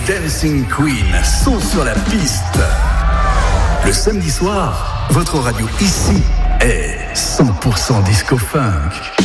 Dancing Queen sont sur la piste. Le samedi soir, votre radio ici est 100% disco funk.